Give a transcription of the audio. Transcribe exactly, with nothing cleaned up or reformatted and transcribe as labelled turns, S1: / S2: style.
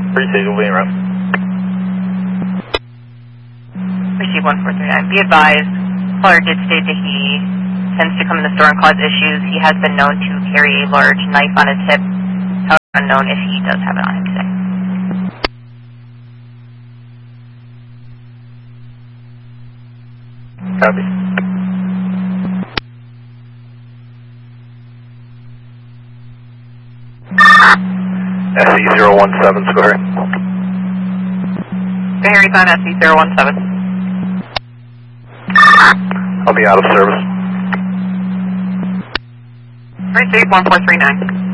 S1: three six will be en route.
S2: Receive one four three nine. Be advised, caller did state that he tends to come in the store and cause issues. He has been known to carry a large knife on his hip. However, unknown if he does have it on him today.
S1: Copy. S E zero one seven, square.
S2: Harry's on S E zero one seven.
S1: I'll be out of service.
S2: Receive one four three nine.